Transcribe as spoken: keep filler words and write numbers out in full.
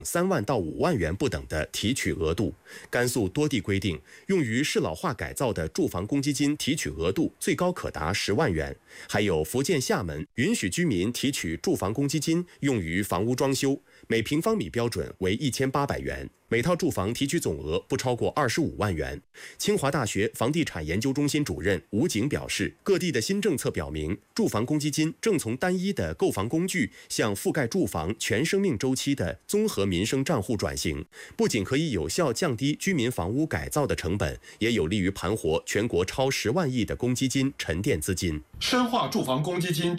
三万到五万元不等的提取额度。甘肃多地规定，用于适老化改造的住房公积金提取额度最高可达十万元。还有福建厦门允许居民提取住房公积金用于房屋装修，每平方米标准为一千八百元，每套住房提取总额不超过二十五万元。清华大学房地产研究中心主任吴景表示，各地的新政策表明，住房公积金正从单一的购房工具向覆盖住房全生命周期的综合民生账户转型，不仅可以有效降低居民房屋改造的成本，也有利于盘活全国超十万亿的公积金沉淀资金。 深化住房公积金